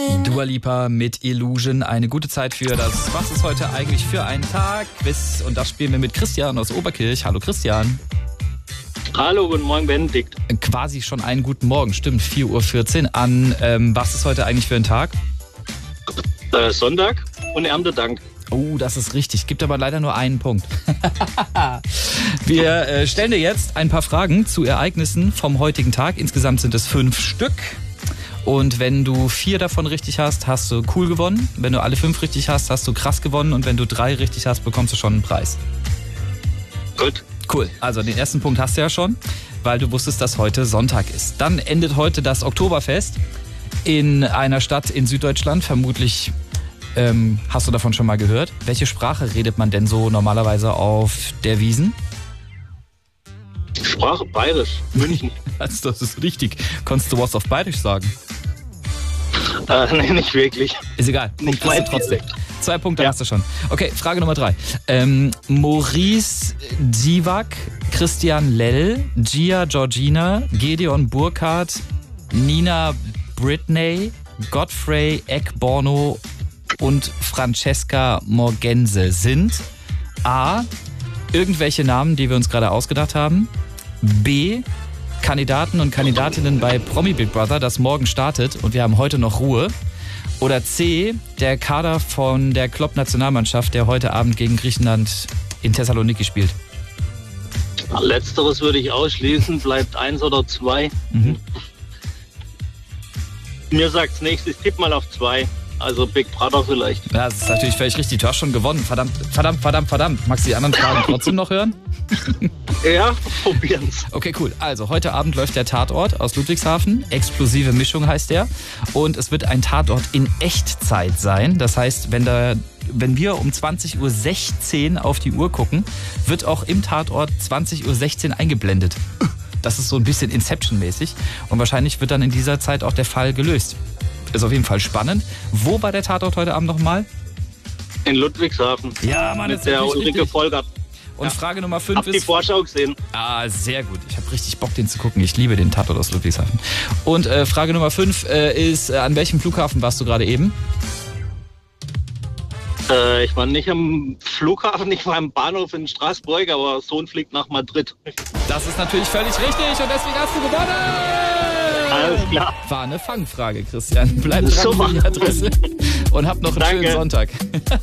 Dua Lipa mit Illusion. Eine gute Zeit für das Was ist heute eigentlich für ein Tag? Quiz. Und das spielen wir mit Christian aus Oberkirch. Hallo Christian. Hallo, guten Morgen Benedikt. Quasi schon einen guten Morgen, stimmt. 4:14 Uhr an. Was ist heute eigentlich für ein Tag? Sonntag und Erntedank. Oh, das ist richtig. Gibt aber leider nur einen Punkt. Wir stellen dir jetzt ein paar Fragen zu Ereignissen vom heutigen Tag. Insgesamt sind es 5 Stück. Und wenn du 4 davon richtig hast, hast du cool gewonnen. Wenn du alle 5 richtig hast, hast du krass gewonnen. Und wenn du 3 richtig hast, bekommst du schon einen Preis. Gut. Cool. Also den ersten Punkt hast du ja schon, weil du wusstest, dass heute Sonntag ist. Dann endet heute das Oktoberfest in einer Stadt in Süddeutschland. Vermutlich hast du davon schon mal gehört. Welche Sprache redet man denn so normalerweise auf der Wiesn? Sprache Bayerisch, München. Also, das ist richtig. Konntest du was auf Bayerisch sagen? Nee, nicht wirklich. Ist egal. Punkt kriegst du trotzdem. 2 Punkte hast du schon. Okay, Frage Nummer 3. Maurice Ziwak, Christian Lell, Gia Georgina, Gedeon Burkhardt, Nina Britney, Godfrey Ekborno und Francesca Morgense sind A. irgendwelche Namen, die wir uns gerade ausgedacht haben, B. Kandidaten und Kandidatinnen bei Promi Big Brother, das morgen startet und wir haben heute noch Ruhe, oder C. der Kader von der Klopp-Nationalmannschaft, der heute Abend gegen Griechenland in Thessaloniki spielt. Letzteres würde ich ausschließen, bleibt 1 oder 2. Mir sagt's nichts, ich tippe mal auf 2. Also Big Brother vielleicht. Ja, das ist natürlich völlig richtig. Du hast schon gewonnen. Verdammt. Magst du die anderen Fragen trotzdem noch hören? Ja, probieren's. Okay, cool. Also, heute Abend läuft der Tatort aus Ludwigshafen. Explosive Mischung heißt der. Und es wird ein Tatort in Echtzeit sein. Das heißt, wenn wir um 20:16 Uhr auf die Uhr gucken, wird auch im Tatort 20:16 Uhr eingeblendet. Das ist so ein bisschen Inception-mäßig. Und wahrscheinlich wird dann in dieser Zeit auch der Fall gelöst. Ist auf jeden Fall spannend. Wo war der Tatort heute Abend nochmal? In Ludwigshafen. Ja, Mann, mit der Ulrike Volkert. Und Frage Nummer 5 ist... Hab die Vorschau gesehen. Ah, sehr gut. Ich habe richtig Bock, den zu gucken. Ich liebe den Tatort aus Ludwigshafen. Und Frage Nummer 5 ist, an welchem Flughafen warst du gerade eben? Ich war nicht am Flughafen, ich war am Bahnhof in Straßburg, aber Sohn fliegt nach Madrid. Das ist natürlich völlig richtig und deswegen hast du gewonnen! Alles klar. War eine Fangfrage, Christian. Bleib dran für die Adresse und hab noch einen schönen Sonntag.